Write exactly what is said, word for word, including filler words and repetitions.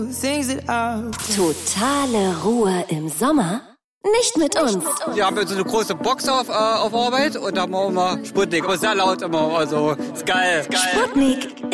Totale Ruhe im Sommer? Nicht mit uns. Wir haben jetzt so eine große Box auf, äh, auf Arbeit und da machen wir Sputnik. Aber sehr laut immer, also ist geil. Ist geil. Sputnik